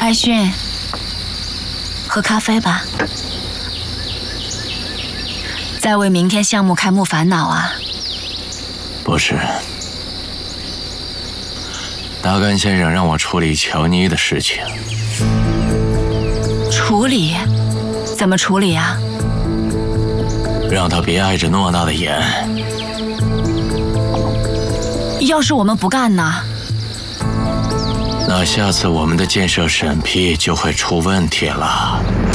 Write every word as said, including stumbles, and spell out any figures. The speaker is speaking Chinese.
艾迅，喝咖啡吧。在为明天项目开幕烦恼啊？ 不是，达甘先生让我处理乔妮的事情。 处理？怎么处理啊？ 让他别碍着诺娜的眼。 要是我们不干呢？ 那下次我们的建设审批就会出问题了。